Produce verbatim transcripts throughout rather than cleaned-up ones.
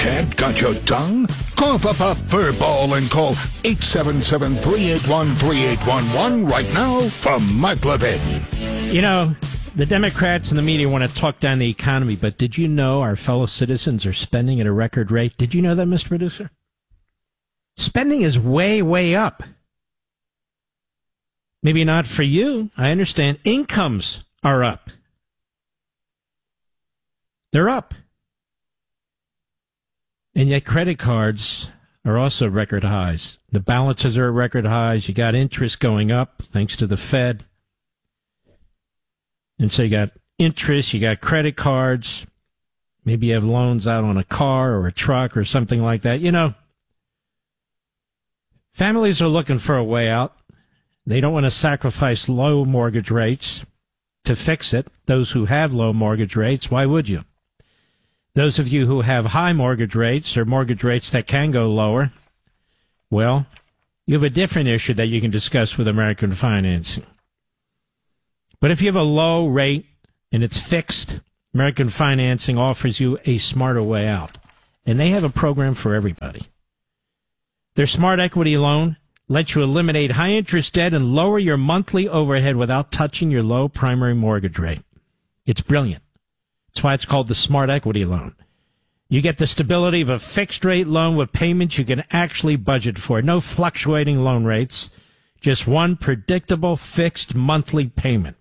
Cat got your tongue? Cough up a fur ball and call eight seven seven, three eight one, three eight one one right now for Mark Levin. You know, the Democrats and the media want to talk down the economy, but did you know our fellow citizens are spending at a record rate? Did you know that, Mister Producer? Spending is way, way up. Maybe not for you. I understand. Incomes are up. They're up. And yet credit cards are also record highs. The balances are at record highs. You got interest going up thanks to the Fed. And so you got interest, you got credit cards. Maybe you have loans out on a car or a truck or something like that. You know, families are looking for a way out. They don't want to sacrifice low mortgage rates to fix it. Those who have low mortgage rates, why would you? Those of you who have high mortgage rates or mortgage rates that can go lower, well, you have a different issue that you can discuss with American Financing. But if you have a low rate and it's fixed, American Financing offers you a smarter way out. And they have a program for everybody. Their Smart Equity Loan lets you eliminate high-interest debt and lower your monthly overhead without touching your low primary mortgage rate. It's brilliant. That's why it's called the Smart Equity Loan. You get the stability of a fixed-rate loan with payments you can actually budget for. No fluctuating loan rates, just one predictable fixed monthly payment.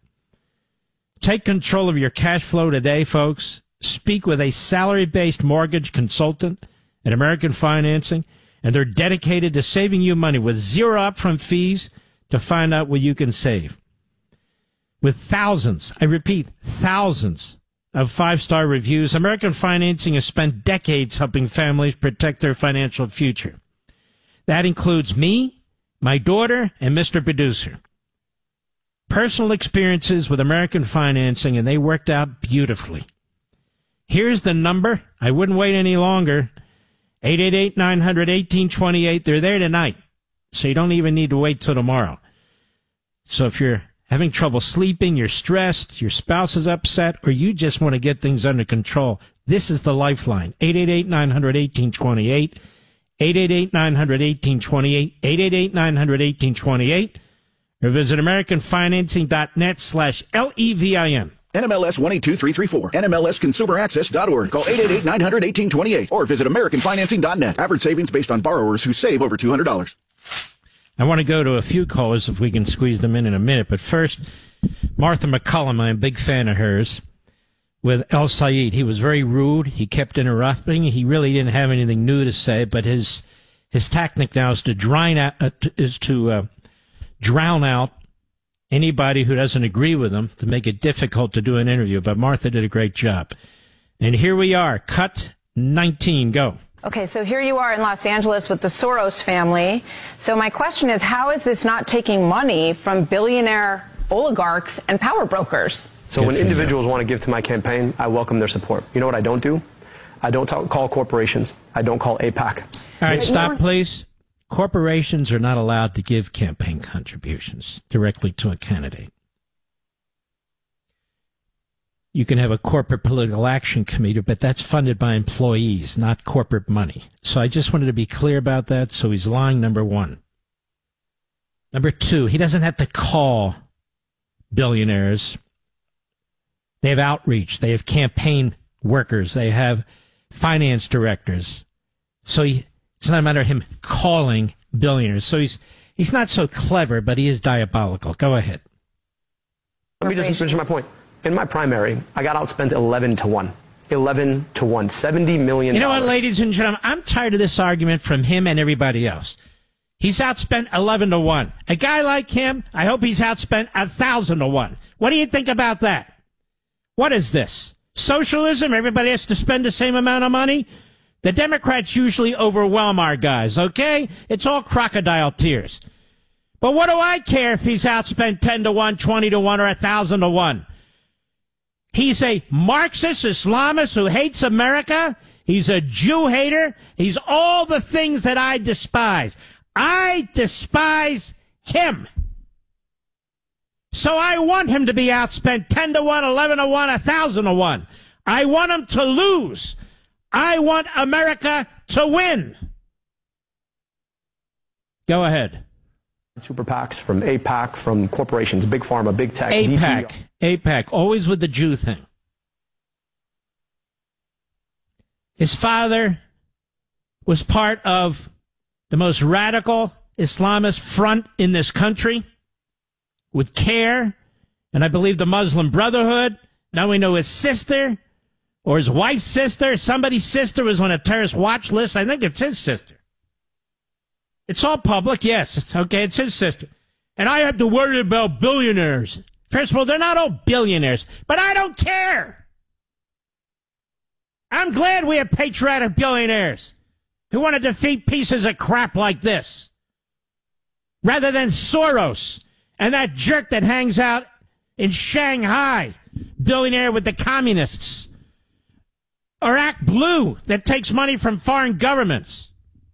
Take control of your cash flow today, folks. Speak with a salary-based mortgage consultant at American Financing, and they're dedicated to saving you money with zero upfront fees to find out what you can save. With thousands, I repeat, thousands of five-star reviews, American Financing has spent decades helping families protect their financial future. That includes me, my daughter, and Mister Producer. Personal experiences with American Financing, and they worked out beautifully. Here's the number. I wouldn't wait any longer. eight eight eight, nine hundred, eighteen twenty-eight. They're there tonight, so you don't even need to wait till tomorrow. So if you're having trouble sleeping, you're stressed, your spouse is upset, or you just want to get things under control, this is the lifeline. eight eight eight, nine hundred, eighteen twenty-eight. eight eight eight, nine hundred, eighteen twenty-eight. eight eight eight, nine hundred, eighteen twenty-eight. Or visit americanfinancing.net slash L-E-V-I-N. N M L S one eight two three three four. N M L S consumer access dot org. Call eight eight eight, nine hundred, eighteen twenty-eight. Or visit american financing dot net. Average savings based on borrowers who save over two hundred dollars. I want to go to a few callers if we can squeeze them in in a minute. But first, Martha McCullum, I'm a big fan of hers, with El Sayed. He was very rude. He kept interrupting. He really didn't have anything new to say, but his his tactic now is to, drown out, uh, is to uh, drown out anybody who doesn't agree with him, to make it difficult to do an interview. But Martha did a great job. And here we are. Cut nineteen. Go. Okay, so here you are in Los Angeles with the Soros family. So my question is, how is this not taking money from billionaire oligarchs and power brokers? So when individuals want to give to my campaign, I welcome their support. You know what I don't do? I don't talk, call corporations. I don't call AIPAC. All right, stop, please. Corporations are not allowed to give campaign contributions directly to a candidate. You can have a corporate political action committee, but that's funded by employees, not corporate money. So I just wanted to be clear about that. So he's lying, number one. Number two, he doesn't have to call billionaires. They have outreach. They have campaign workers. They have finance directors. So he, it's not a matter of him calling billionaires. So he's he's not so clever, but he is diabolical. Go ahead. Let me just finish my point. In my primary, I got outspent eleven to one. eleven to one. seventy million dollars. You know what, ladies and gentlemen? I'm tired of this argument from him and everybody else. He's outspent eleven to one. A guy like him, I hope he's outspent one thousand to one. What do you think about that? What is this? Socialism? Everybody has to spend the same amount of money? The Democrats usually overwhelm our guys, okay? It's all crocodile tears. But what do I care if he's outspent ten to one, twenty to one, or one thousand to one? He's a Marxist Islamist who hates America. He's a Jew hater. He's all the things that I despise. I despise him. So I want him to be outspent ten to one, eleven to one, one thousand to one. I want him to lose. I want America to win. Go ahead. Super PACs, from AIPAC, from corporations, big pharma, big tech. AIPAC, AIPAC, always with the Jew thing. His father was part of the most radical Islamist front in this country with CARE, and I believe the Muslim Brotherhood. Now we know his sister or his wife's sister, somebody's sister was on a terrorist watch list. I think it's his sister. It's all public, yes. Okay, it's his sister. And I have to worry about billionaires. First of all, they're not all billionaires, but I don't care. I'm glad we have patriotic billionaires who want to defeat pieces of crap like this, rather than Soros and that jerk that hangs out in Shanghai, billionaire with the communists, or Act Blue that takes money from foreign governments.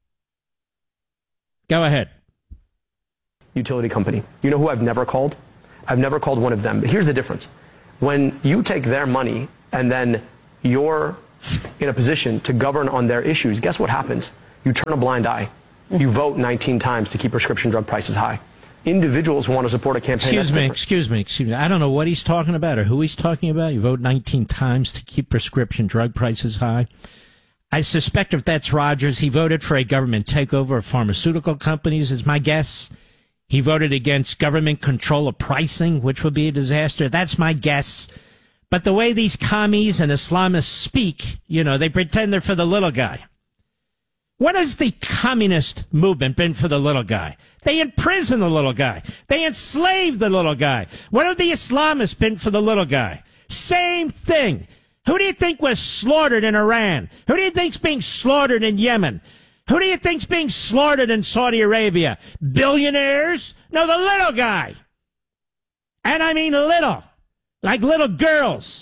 Go ahead. Utility company. You know who I've never called? I've never called one of them. But here's the difference. When you take their money and then you're in a position to govern on their issues, guess what happens? You turn a blind eye. You vote nineteen times to keep prescription drug prices high. Individuals who want to support a campaign. Excuse me, different. excuse me, excuse me. I don't know what he's talking about or who he's talking about. You vote nineteen times to keep prescription drug prices high. I suspect if that's Rogers, he voted for a government takeover of pharmaceutical companies, is my guess. He voted against government control of pricing, which would be a disaster. That's my guess. But the way these commies and Islamists speak, you know, they pretend they're for the little guy. What has the communist movement been for the little guy? They imprison the little guy. They enslave the little guy. What have the Islamists been for the little guy? Same thing. Who do you think was slaughtered in Iran? Who do you think's being slaughtered in Yemen? Who do you think's being slaughtered in Saudi Arabia? Billionaires? No, the little guy. And I mean little. Like little girls.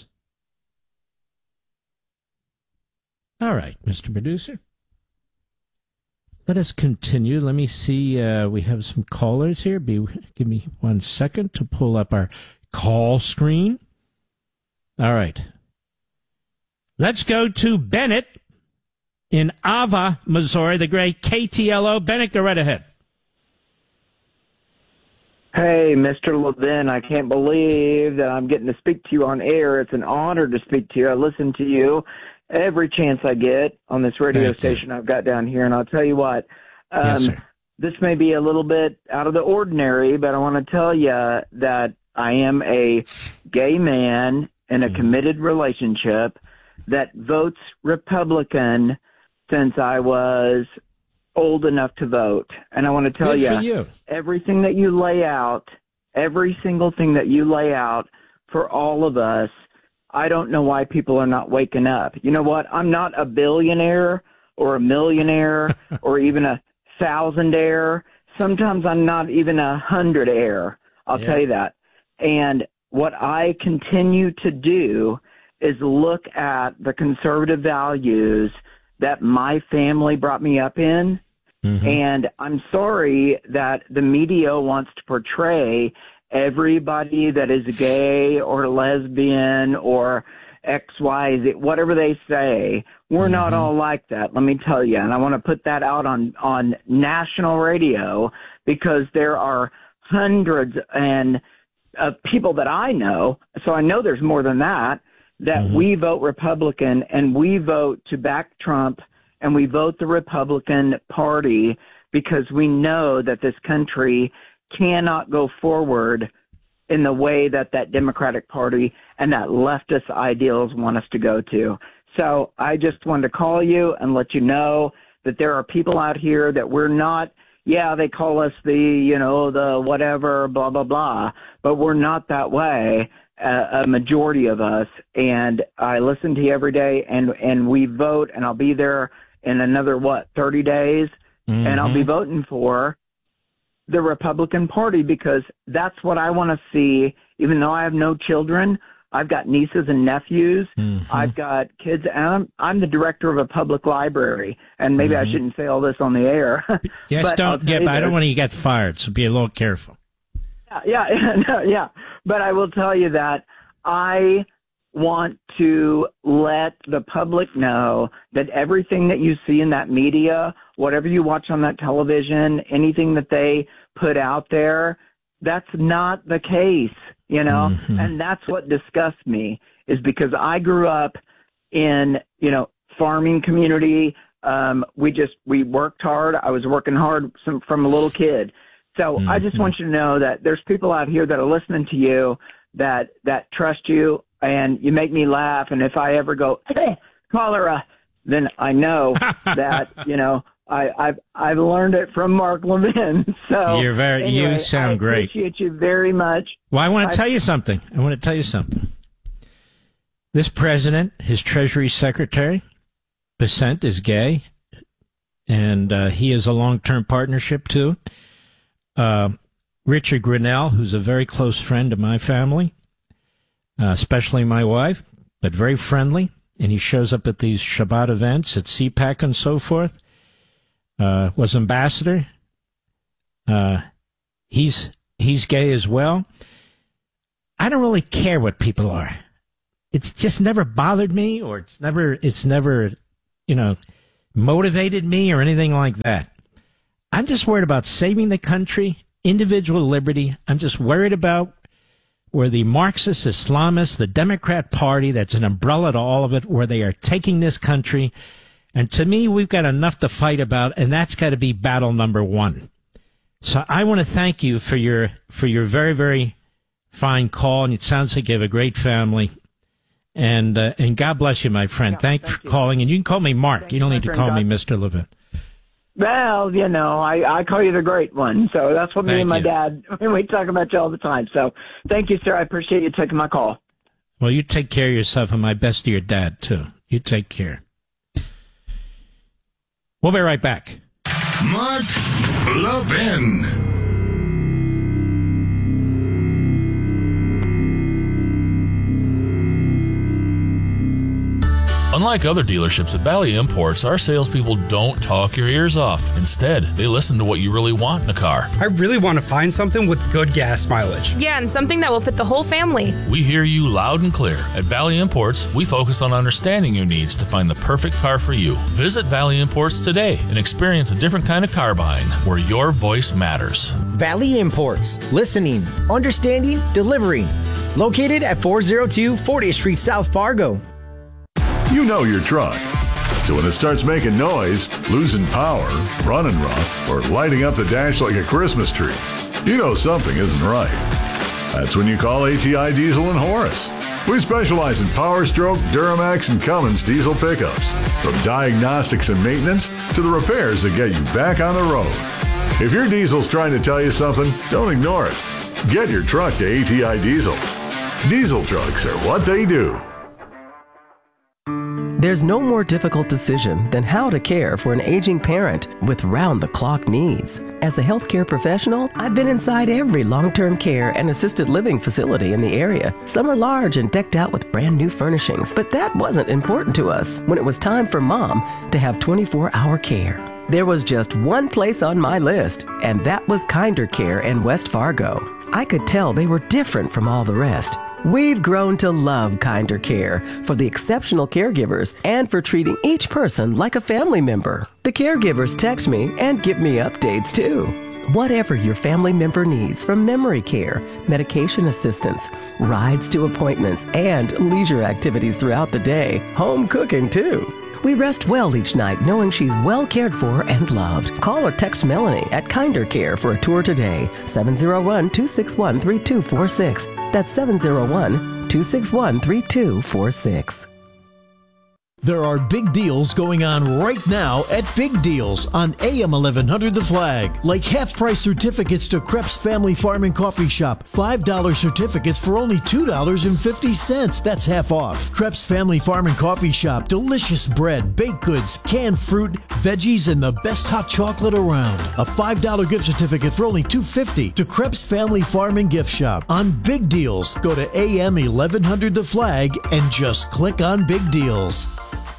All right, Mister Producer. Let us continue. Let me see. Uh, we have some callers here. Be, give me one second to pull up our call screen. All right. Let's go to Bennett in Ava, Missouri, the great K T L O. Bennett, go right ahead. Hey, Mister Levin, I can't believe that I'm getting to speak to you on air. It's an honor to speak to you. I listen to you every chance I get on this radio Thank station you. I've got down here, and I'll tell you what, um, Yes, sir. this may be a little bit out of the ordinary, but I want to tell you that I am a gay man in a committed relationship that votes Republican since I was old enough to vote. And I want to tell Good you, for you. everything that you lay out, every single thing that you lay out for all of us, I don't know why people are not waking up. You know what? I'm not a billionaire or a millionaire or even a thousandaire. Sometimes I'm not even a hundredaire. I'll Yeah. tell you that. And what I continue to do is look at the conservative values that my family brought me up in. Mm-hmm. And I'm sorry that the media wants to portray everybody that is gay or lesbian or X Y Z, whatever they say. We're Mm-hmm. not all like that, let me tell you. And I want to put that out on, on national radio because there are hundreds and of people that I know, so I know there's more than that, that Mm-hmm. we vote Republican and we vote to back Trump and we vote the Republican Party because we know that this country cannot go forward in the way that that Democratic Party and that leftist ideals want us to go to. So I just wanted to call you and let you know that there are people out here that we're not, yeah, they call us the, you know, the whatever, blah, blah, blah, but we're not that way, uh, a majority of us. And I listen to you every day and, and we vote, and I'll be there in another, what, thirty days, Mm-hmm. and I'll be voting for the Republican Party because that's what I want to see. Even though I have no children, I've got nieces and nephews. Mm-hmm. I've got kids. And I'm, I'm the director of a public library, and maybe Mm-hmm. I shouldn't say all this on the air. Yes, but I'll don't. tell Yeah, you but I don't this. want you to get fired, so be a little careful. Yeah, yeah, no, yeah. But I will tell you that I want to let the public know that everything that you see in that media, whatever you watch on that television, anything that they put out there, that's not the case, you know, mm-hmm. and that's what disgusts me, is because I grew up in, you know, farming community. Um, we just, we worked hard. I was working hard some, from a little kid. So mm-hmm. I just want you to know that there's people out here that are listening to you that, that trust you, and you make me laugh. And if I ever go, hey, cholera, then I know that, you know, I, I've, I've learned it from Mark Levin. So You're very, anyway, you sound I great. appreciate you very much. Well, I want to I, tell you something. I want to tell you something. This president, his Treasury Secretary, Bessent, is gay, and uh, he is a long-term partnership, too. Uh, Richard Grinnell, who's a very close friend of my family, uh, especially my wife, but very friendly, and he shows up at these Shabbat events at C PAC and so forth, uh, was ambassador. Uh, he's he's gay as well. I don't really care what people are. It's just never bothered me, or it's never, it's never, you know, motivated me or anything like that. I'm just worried about saving the country, individual liberty. I'm just worried about where the Marxist Islamists, the Democrat Party, that's an umbrella to all of it, where they are taking this country. And to me, we've got enough to fight about, and that's got to be battle number one. So I want to thank you for your, for your very, very fine call, and it sounds like you have a great family. And uh, and God bless you, my friend. Yeah, Thanks thank for you. calling. And you can call me Mark. Thank you don't need to call God. me Mister Levin. Well, you know, I, I call you the great one. So that's what thank me and my you. dad, we talk about you all the time. So thank you, sir. I appreciate you taking my call. Well, you take care of yourself, and my best to your dad, too. You take care. We'll be right back. Mark Levin. Unlike other dealerships at Valley Imports, our salespeople don't talk your ears off. Instead, they listen to what you really want in a car. I really want to find something with good gas mileage. Yeah, and something that will fit the whole family. We hear you loud and clear. At Valley Imports, we focus on understanding your needs to find the perfect car for you. Visit Valley Imports today and experience a different kind of car buying where your voice matters. Valley Imports. Listening, understanding, delivering. Located at four oh two fortieth Street South, Fargo. You know your truck. So when it starts making noise, losing power, running rough, or lighting up the dash like a Christmas tree, you know something isn't right. That's when you call A T I Diesel in Horace. We specialize in Power Stroke, Duramax, and Cummins diesel pickups. From diagnostics and maintenance to the repairs that get you back on the road. If your diesel's trying to tell you something, don't ignore it. Get your truck to A T I Diesel. Diesel trucks are what they do. There's no more difficult decision than how to care for an aging parent with round-the-clock needs. As a healthcare professional, I've been inside every long-term care and assisted living facility in the area. Some are large and decked out with brand new furnishings, but that wasn't important to us when it was time for Mom to have twenty-four hour care. There was just one place on my list, and that was Kinder Care in West Fargo. I could tell they were different from all the rest. We've grown to love Kinder Care for the exceptional caregivers and for treating each person like a family member. The caregivers text me and give me updates too. Whatever your family member needs, from memory care, medication assistance, rides to appointments, and leisure activities throughout the day, home cooking too. We rest well each night knowing she's well cared for and loved. Call or text Melanie at Kinder Care for a tour today. seven oh one, two six one, three two four six. That's seven oh one, two six one, three two four six. There are big deals going on right now at Big Deals on A M eleven hundred The Flag. Like half-price certificates to Krebs Family Farm and Coffee Shop. five dollar certificates for only two dollars and fifty cents. That's half off. Krebs Family Farm and Coffee Shop. Delicious bread, baked goods, canned fruit, veggies, and the best hot chocolate around. A five dollar gift certificate for only two dollars and fifty cents to Krebs Family Farm and Gift Shop. On Big Deals, go to A M eleven hundred The Flag and just click on Big Deals.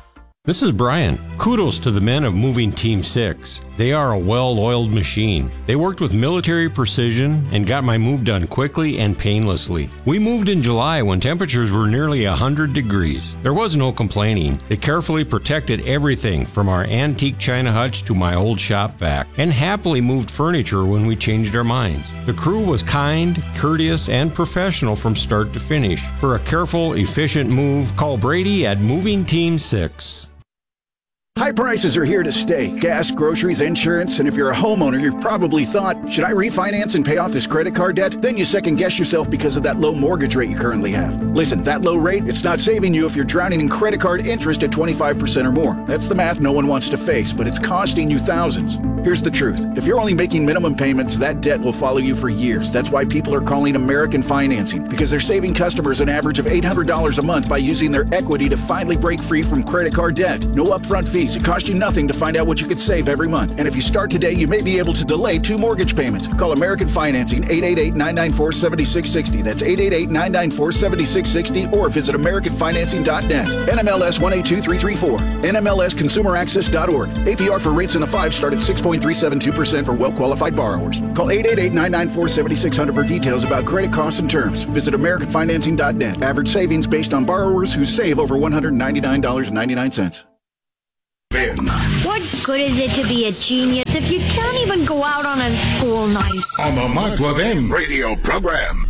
This is Brian. Kudos to the men of Moving Team six. They are a well-oiled machine. They worked with military precision and got my move done quickly and painlessly. We moved in July when temperatures were nearly one hundred degrees. There was no complaining. They carefully protected everything from our antique china hutch to my old shop vac, and happily moved furniture when we changed our minds. The crew was kind, courteous, and professional from start to finish. For a careful, efficient move, call Brady at Moving Team six. High prices are here to stay. Gas, groceries, insurance, and if you're a homeowner, you've probably thought, should I refinance and pay off this credit card debt? Then you second guess yourself because of that low mortgage rate you currently have. Listen, that low rate, it's not saving you if you're drowning in credit card interest at twenty-five percent or more. That's the math no one wants to face, but it's costing you thousands. Here's the truth. If you're only making minimum payments, that debt will follow you for years. That's why people are calling American Financing, because they're saving customers an average of eight hundred dollars a month by using their equity to finally break free from credit card debt. No upfront fees. It costs you nothing to find out what you could save every month. And if you start today, you may be able to delay two mortgage payments. Call American Financing, eight eight eight, nine nine four, seven six six zero. That's eight eight eight, nine nine four, seven six six zero, or visit American Financing dot net. N M L S one eight two three three four. N M L S Consumer Access dot org. A P R for rates in the five start at six point three seven two percent for well-qualified borrowers. Call eight eight eight, nine nine four, seven six zero zero for details about credit costs and terms. Visit American Financing dot net. Average savings based on borrowers who save over one hundred ninety-nine dollars and ninety-nine cents. What good is it to be a genius if you can't even go out on a school night? On the Mike Levin radio program.